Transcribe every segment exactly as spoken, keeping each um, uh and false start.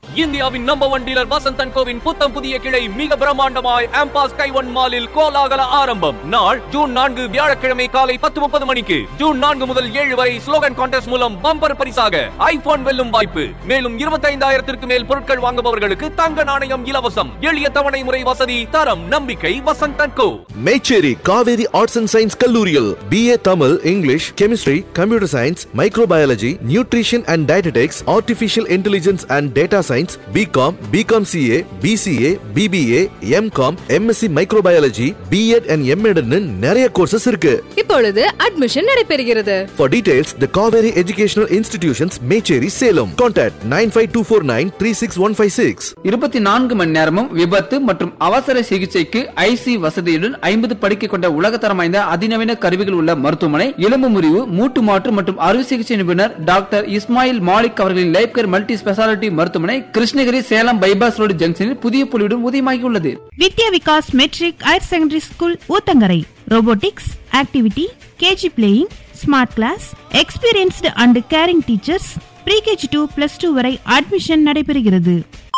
இந்தியாவின் number one dealer Vasanth and CoWIN புத்தம் புதிய கிளை மிக பிரம்மாண்டமாய் ஆம்பாஸ் கைவன் மாலில் கோலாகல ஆரம்பம். நாள் ஜூன் நான்கு வியாழக்கிழமை காலை பத்து முப்பது மணிக்கு. ஜூன் நான்கு முதல் ஏழு வரை ஸ்லோகன் கான்டெஸ்ட் மூலம் பம்பர் பரிசாக ஐபோன் வெல்லும் வாய்ப்பு. மேலும் இருபத்தைந்தாயிரத்திற்கு மேல் பொருட்கள் வாங்குபவர்களுக்கு தங்க நாணயம் இலவசம். எளிய தவணை முறை வசதி, தரம், நம்பிக்கை Vasanth and go. Mecheri Kaveri arts and science கல்லூரியில் B A Tamil, English, chemistry, computer science, microbiology, nutrition and dietetics, artificial intelligence and data science, BCom, BCom CA, PCA, BBA, M Com, MSc microbiology, BEd and MEd நிறைய courses இருக்கு. இப்பொழுது admission நடைபெறுகிறது. For details, the Kaveri Educational Institutions, Mecheri, Salem. Contact nine five two four nine three six one five six. இருபத்தி நான்கு மணி நேரமும் விபத்து மற்றும் அவசர சிகிச்சைக்கு ஐசி வசதியுடன் ஐம்பது படுக்கை கொண்ட உலகத்தரம் வாய்ந்த அதிநவீன கருவிகள் உள்ள மருத்துவமனை. எலும்பு முறிவு, மூட்டு மாற்று மற்றும் அறுவை சிகிச்சை நிபுணர் டாக்டர் இஸ்மாயில் மாலிக் அவர்களின் லைஃப் கேர் மல்டி ஸ்பெஷாலிட்டி மருத்துவமனை கிருஷ்ணகிரி சேலம் பைபாஸ் ரோடு ஜங்ஷனில் புதிய புலியுடன் உதயமாகியுள்ளது. வித்யா Vikas matric higher secondary school Uthangarai. Robotics, activity, KG playing, smart class, experienced and carrying teachers. Pre-KG two plus two வரை அட்மிஷன் நடைபெறுகிறது.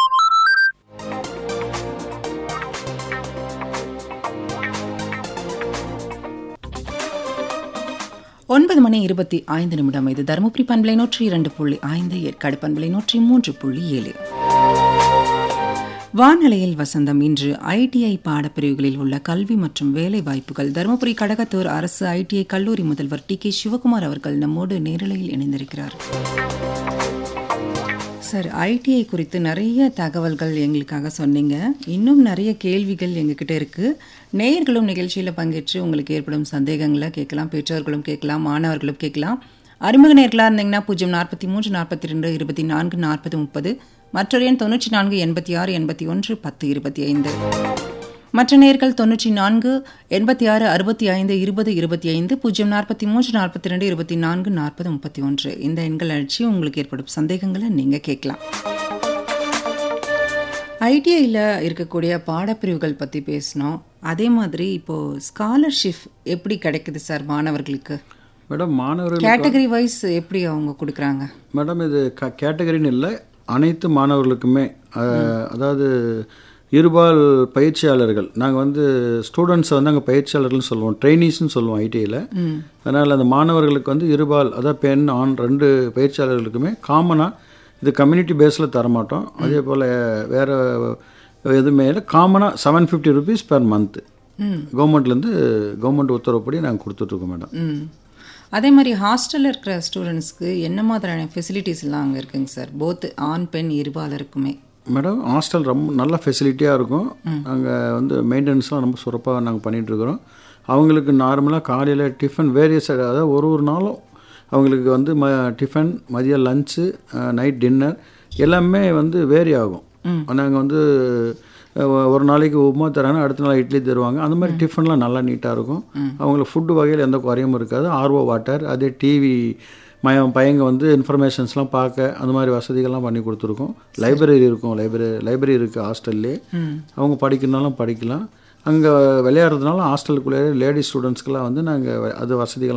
ஒன்பது மணி இருபத்தி ஐந்து நிமிடம். இது தருமபுரி பண்பலை நூற்றி இரண்டு புள்ளி ஐந்து, ஏற்காடு பண்பலை நூற்றி மூன்று புள்ளி ஏழு. வானலையில் வசந்தம். இன்று ஐடிஐ பாடப்பிரிவுகளில் உள்ள கல்வி மற்றும் வேலை வாய்ப்புகள். தருமபுரி கடகத்தூர் அரசு ஐடிஐ கல்லூரி முதல்வர் டி கே சிவகுமார் அவர்கள் நம்மோடு நேரலையில் இணைந்திருக்கிறார். சார், ஐடிஐ குறித்து நிறைய தகவல்கள் எங்களுக்காக சொன்னீங்க. இன்னும் நிறைய கேள்விகள் எங்ககிட்ட இருக்கு. நேயர்களும் நிகழ்ச்சியில் பங்கேற்று உங்களுக்கு ஏற்படும் சந்தேகங்களை கேட்கலாம். பெற்றோர்களும் கேட்கலாம், மாணவர்களும் கேட்கலாம். அறிமுக நேர்களாக இருந்தீங்கன்னா பூஜ்ஜியம் நாற்பத்தி மூன்று நாற்பத்தி ரெண்டு இருபத்தி நான்கு நாற்பது முப்பது, மற்றொரு எண் தொண்ணூற்றி நான்கு எண்பத்தி ஆறு எண்பத்தி ஒன்று பத்து இருபத்தி ஐந்து. மற்ற நேர்கள் தொண்ணூற்றி நான்கு எண்பத்தி ஆறு அறுபத்தி ஐந்து இருபது இருபத்தி ஐந்து, பூஜ்ஜியம் நாற்பத்தி மூன்று நாற்பத்தி ரெண்டு இருபத்தி நான்கு நாற்பது முப்பத்தி ஒன்று. இந்த எண்கள் அழைச்சி உங்களுக்கு ஏற்படும் சந்தேகங்களை நீங்கள் கேட்கலாம். ஐடிஐயில் இருக்கக்கூடிய பாடப்பிரிவுகள் பற்றி பேசினோம். அதே மாதிரி இப்போது ஸ்காலர்ஷிப் எப்படி கிடைக்குது சார் மாணவர்களுக்கு? மேடம், மாணவர்கள் கேட்டகரி வைஸ் எப்படி அவங்க கொடுக்குறாங்க? மேடம், இது க கேட்டகரின்னு இல்லை, அனைத்து மாணவர்களுக்குமே. அதாவது இருபால் பயிற்சியாளர்கள், நாங்கள் வந்து ஸ்டூடெண்ட்ஸை வந்து அங்கே பயிற்சியாளர்கள்னு சொல்லுவோம், ட்ரெயினிஸ்ன்னு சொல்லுவோம் ஐடிஐயில். அதனால் அந்த மாணவர்களுக்கு வந்து இருபால், அதாவது பெண் ஆண் ரெண்டு பயிற்சியாளர்களுக்குமே காமனாக இது கம்யூனிட்டி பேஸில் தரமாட்டோம். அதே போல் வேறு எதுவுமே இல்லை. காமனாக seven fifty rupees per month கவர்மெண்ட்லேருந்து கவர்மெண்ட் உத்தரவுப்படி நாங்கள் கொடுத்துட்ருக்கோம் மேடம். அதே மாதிரி ஹாஸ்டலில் இருக்கிற ஸ்டூடெண்ட்ஸ்க்கு என்ன மாதிரியான ஃபெசிலிட்டிஸ்லாம் அங்கே இருக்குங்க சார்? போத் ஆண் பெண் இருபாலருக்குமே. மேடம், ஹாஸ்டல் ரொம்ப நல்ல ஃபெசிலிட்டியாக இருக்கும். நாங்கள் வந்து மெயின்டெனன்ஸ்லாம் ரொம்ப சிறப்பாக நாங்கள் பண்ணிகிட்ருக்குறோம். அவங்களுக்கு நார்மலாக காலையில் டிஃபன் வேரியஸ், அதாவது ஒரு ஒரு நாளும் அவங்களுக்கு வந்து ம டிஃபன், மதியம் லஞ்சு, நைட் டின்னர் எல்லாமே வந்து வேரி ஆகும். நாங்கள் வந்து ஒரு நாளைக்கு உப்புமா தராங்கன்னா அடுத்த நாள் இட்லி தருவாங்க. அந்த மாதிரி டிஃபன்லாம் நல்லா நீட்டாக இருக்கும். அவங்களுக்கு ஃபுட்டு வகையில் எந்த குறையும் இருக்காது. ஆர்ஓ வாட்டர், அதே டிவி, மயம் பையங்க வந்து இன்ஃபர்மேஷன்ஸ்லாம் பார்க்க அந்த மாதிரி வசதிகள்லாம் பண்ணி கொடுத்துருக்கோம். லைப்ரரி இருக்கும், லைப்ரரி லைப்ரரி இருக்குது ஹாஸ்டல்லே. அவங்க படிக்கணுன்னாலும் படிக்கலாம். அங்கே விளையாடுறதுனால ஹாஸ்டலுக்குள்ளே லேடிஸ் ஸ்டூடெண்ட்ஸ்க்கெலாம் வந்து நாங்கள் அது வசதிகள்லாம்